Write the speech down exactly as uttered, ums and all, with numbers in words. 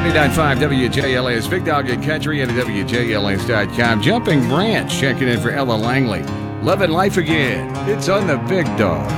ninety-nine point five W J L S, Big Dog in Country, and at W J L S dot com. Jumping Branch checking in for Ella Langley. Loving life again. It's on the Big Dog.